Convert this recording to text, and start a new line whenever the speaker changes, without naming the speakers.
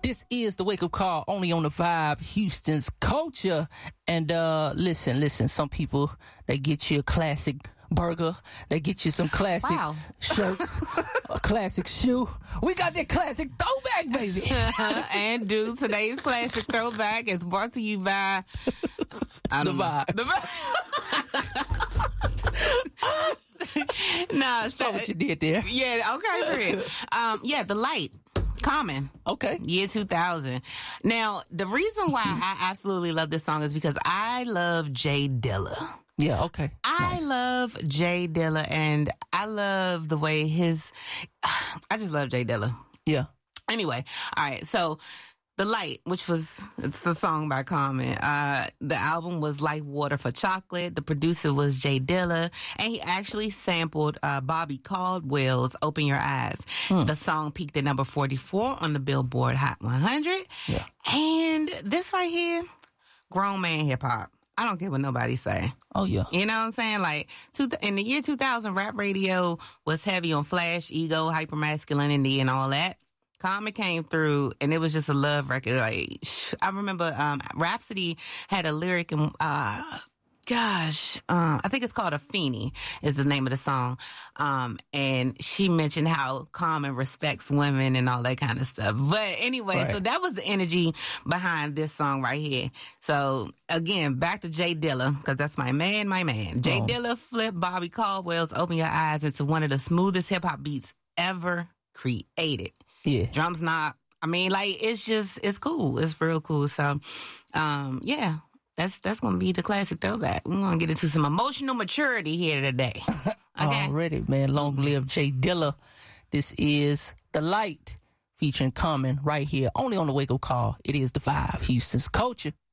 This is the wake up call only on the Vibe, Houston's culture. And listen, some people, they get you a classic burger, they get you some classic shirts, a classic shoe. We got that classic throwback, baby.
And dude, today's classic throwback is brought to you by
The Vibe.
Nah,
so what you did there.
Yeah, okay, Rick. The Light. Common.
Okay.
Year 2000. Now, the reason why I absolutely love this song is because I love Jay Dilla.
Yeah, okay.
I love Jay Dilla, and I love the way I just love Jay Dilla.
Yeah.
Anyway, all right, so The Light, it's a song by Common. The album was Like Water for Chocolate. The producer was Jay Dilla, and he actually sampled Bobby Caldwell's Open Your Eyes. The song peaked at number 44 on the Billboard Hot 100.
Yeah.
And this right here, grown man hip hop. I don't care what nobody say.
Oh, yeah.
You know what I'm saying? Like, in the year 2000, rap radio was heavy on flash, ego, hypermasculinity, and all that. Common came through, and it was just a love record. Like, I remember Rhapsody had a lyric, and I think it's called Afeni is the name of the song. And she mentioned how Common respects women and all that kind of stuff. But anyway, So that was the energy behind this song right here. So again, back to Jay Dilla, because that's my man. Jay Dilla flipped Bobby Caldwell's Open Your Eyes into one of the smoothest hip hop beats ever created.
Yeah.
Drums not, it's cool. It's real cool. So, that's going to be the classic throwback. We're going to get into some emotional maturity here today. Okay.
Already, man. Long live Jay Dilla. This is The Light featuring Common right here, only on the wake up call. It is the Vibe, Houston's culture.